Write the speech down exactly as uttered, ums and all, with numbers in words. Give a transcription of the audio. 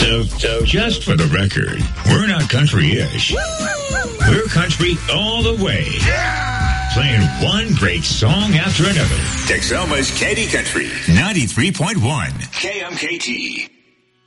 So, so just for the record, we're not country-ish. We're country all the way. Playing one great song after another. Texoma's Candy Country, ninety-three point one K M K T.